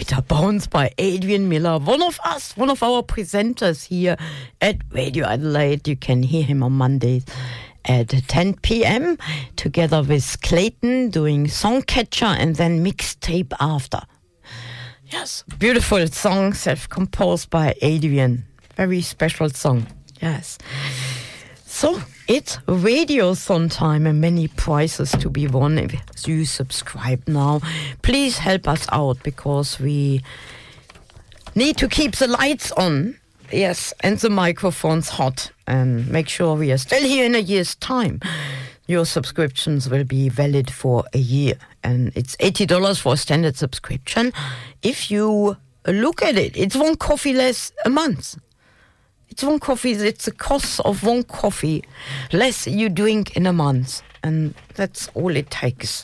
Later Bones by Adrian Miller, one of us, one of our presenters here at Radio Adelaide. You can hear him on Mondays at 10 p.m. together with Clayton doing Songcatcher and then Mixtape after. Yes, beautiful song, self-composed by Adrian. Very special song, yes. So, it's Radiothon time and many prizes to be won if you subscribe now. Please help us out because we need to keep the lights on, yes, and the microphones hot and make sure we are still here in a year's time. Your subscriptions will be valid for a year and it's $80 for a standard subscription. If you look at it, it's one coffee less a month. It's one coffee, it's the cost of one coffee less you drink in a month. And that's all it takes.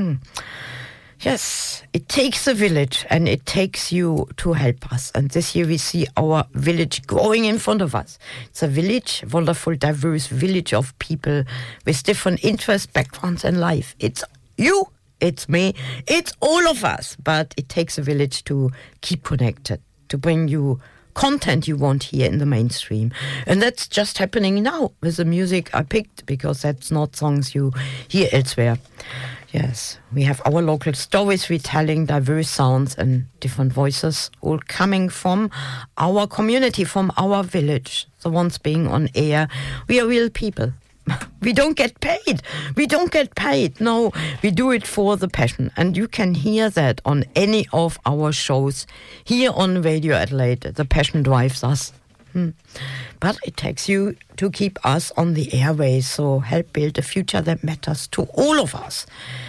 Yes, it takes a village and it takes you to help us. And this year we see our village growing in front of us. It's a village, wonderful, diverse village of people with different interests, backgrounds and life. It's you, it's me, it's all of us. But it takes a village to keep connected, to bring you content you want here in the mainstream. And that's just happening now with the music I picked, because that's not songs you hear elsewhere. Yes, we have our local stories retelling, diverse sounds and different voices, all coming from our community, from our village, the ones being on air. We are real people. We don't get paid. We don't get paid. No, we do it for the passion. And you can hear that on any of our shows here on Radio Adelaide. The passion drives us. But it takes you to keep us on the airways. So help build a future that matters to all of us.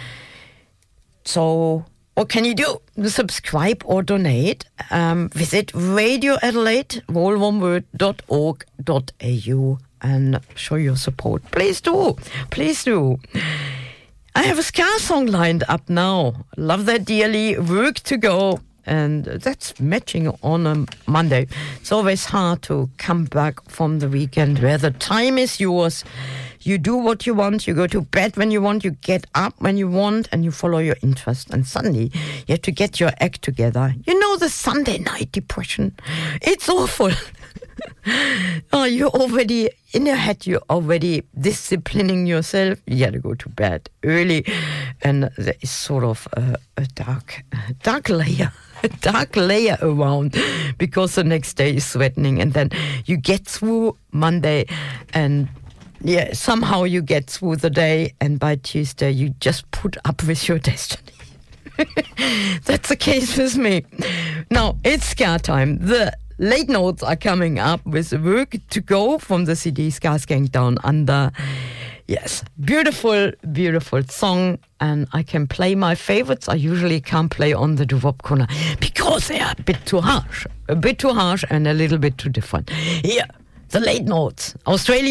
So what can you do? Subscribe or donate. Visit radioadelaide.org.au and show your support. Please do. Please do. I have a ska song lined up now. Love that dearly. Work to go. And that's matching on a Monday. It's always hard to come back from the weekend where the time is yours. You do what you want, you go to bed when you want, you get up when you want, and you follow your interest. And suddenly, you have to get your act together. You know the Sunday night depression? It's awful. Oh, you're already, in your head, you're already disciplining yourself. You got to go to bed early. And there is sort of a dark layer around, because the next day is threatening. And then you get through Monday and yeah, somehow you get through the day, and by Tuesday you just put up with your destiny. That's the case with me. Now, it's ska time. The late notes are coming up with Work to Go from the CD Ska Skank Down Under. Yes, beautiful, beautiful song, and I can play my favorites. I usually can't play on the doo-wop corner because they are a bit too harsh and a little bit too different. Here, the late notes. Australia.